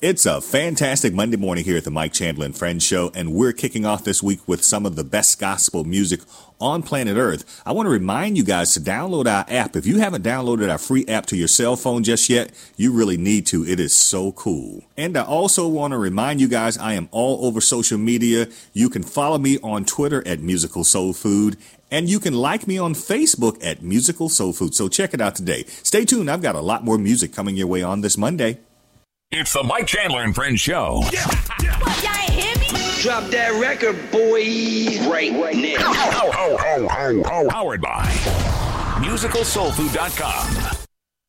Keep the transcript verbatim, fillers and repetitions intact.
It's a fantastic Monday morning here at the Mike Chandler and Friends Show, and we're kicking off this week with some of the best gospel music on planet Earth. I want to remind you guys to download our app. If you haven't downloaded our free app to your cell phone just yet, you really need to. It is so cool. And I also want to remind you guys I am all over social media. You can follow me on Twitter at Musical Soul Food, and you can like me on Facebook at Musical Soul Food. So check it out today. Stay tuned. I've got a lot more music coming your way on this Monday. It's the Mike Chandler and Friends Show. Yeah, yeah. What, y'all ain't hear me? Drop that record, boy, right, right now. How, how, how, how, how, Powered by musical soul food dot com.